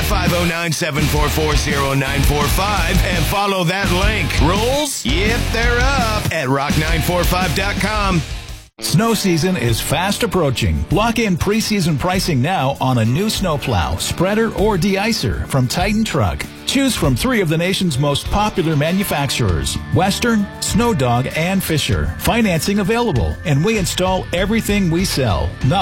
509-744-0945 and follow that link. Rules? Yep, they're up at rock945.com. Snow season is fast approaching. Lock in preseason pricing now on a new snowplow, spreader, or de-icer from Titan Truck. Choose from 3 of the nation's most popular manufacturers, Western, Snow Dog, and Fisher. Financing available, and we install everything we sell.